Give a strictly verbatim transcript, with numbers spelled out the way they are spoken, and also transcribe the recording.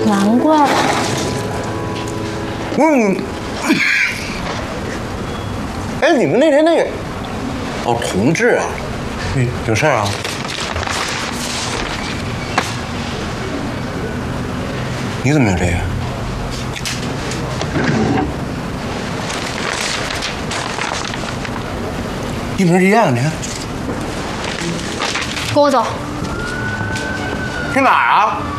难怪。 嗯。哎，你们那天那个，哦，同志啊，有事儿啊？你怎么有这个？一模一样，你看。 跟我走。 去哪儿啊？